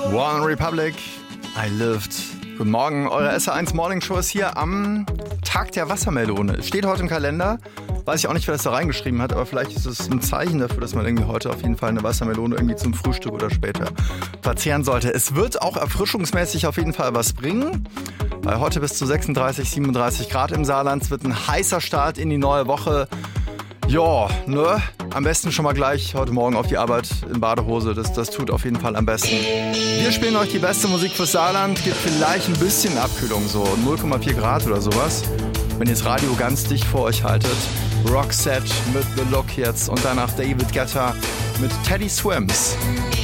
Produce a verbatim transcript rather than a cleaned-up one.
One Republic, I lived. Guten Morgen, eure S R eins Morning Show ist hier am Tag der Wassermelone. Steht heute im Kalender. Weiß ich auch nicht, wer das da reingeschrieben hat, aber vielleicht ist es ein Zeichen dafür, dass man irgendwie heute auf jeden Fall eine Wassermelone irgendwie zum Frühstück oder später verzehren sollte. Es wird auch erfrischungsmäßig auf jeden Fall was bringen. Weil heute bis zu sechsunddreißig, siebenunddreißig Grad im Saarland. Es wird ein heißer Start in die neue Woche. Ja, ne? Am besten schon mal gleich heute Morgen auf die Arbeit in Badehose. Das, das tut auf jeden Fall am besten. Wir spielen euch die beste Musik fürs Saarland. Gibt vielleicht ein bisschen Abkühlung, so null Komma vier Grad oder sowas. Wenn ihr das Radio ganz dicht vor euch haltet. Roxette mit The Look jetzt und danach David Guetta mit Teddy Swims.